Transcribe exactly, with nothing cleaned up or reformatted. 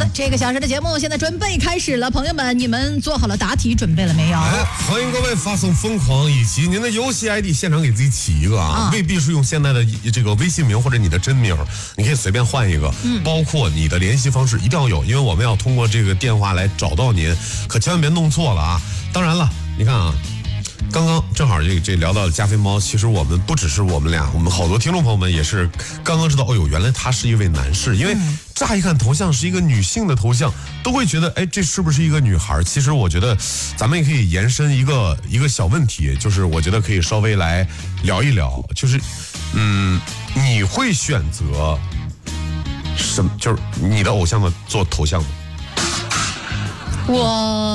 的，这个小时的节目现在准备开始了，朋友们，你们做好了答题准备了没有？ 哎，欢迎各位发送疯狂以及您的游戏 I D， 现场给自己起一个啊，啊未必是用现在的这个微信名或者你的真名，你可以随便换一个，嗯，包括你的联系方式一定要有，因为我们要通过这个电话来找到您，可千万别弄错了啊！当然了，你看啊。刚刚正好这这聊到了加菲猫，其实我们不只是我们俩，我们好多听众朋友们也是刚刚知道，哦呦，原来他是一位男士，因为乍一看头像是一个女性的头像，都会觉得，哎，这是不是一个女孩？其实我觉得，咱们也可以延伸一个一个小问题，就是我觉得可以稍微来聊一聊，就是，嗯，你会选择什么？就是你的偶像的做头像吗？ 我。